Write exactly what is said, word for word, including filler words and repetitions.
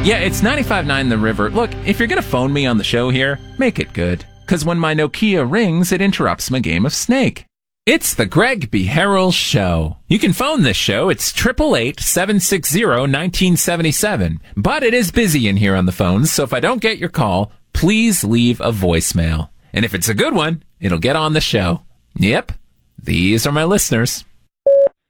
Yeah, it's ninety-five point nine The River. Look, if you're going to phone me on the show here, make it good. Because when my Nokia rings, it interrupts my game of Snake. It's the Greg B. Harrell Show. You can phone this show. It's eight eight eight, seven six zero, one nine seven seven. But it is busy in here on the phones, so if I don't get your call, please leave a voicemail. And if it's a good one, it'll get on the show. Yep, these are my listeners.